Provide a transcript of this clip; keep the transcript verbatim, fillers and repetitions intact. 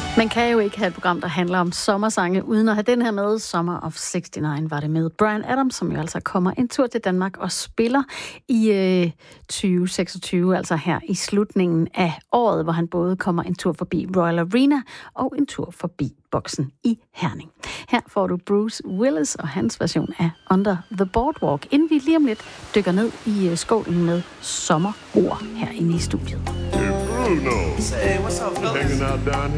Man kan jo ikke have et program, der handler om sommersange, uden at have den her med. Summer of seksogtres var det med Bryan Adams, som jo altså kommer en tur til Danmark og spiller i øh, tyve seksogtyve, altså her i slutningen af året, hvor han både kommer en tur forbi Royal Arena og en tur forbi Boksen i Herning. Her får du Bruce Willis og hans version af Under the Boardwalk, inden vi lige om lidt dykker ned i øh, skålen med sommerord herinde i studiet. Hey, Bruno. Say, what's up, fellas? Hanging out down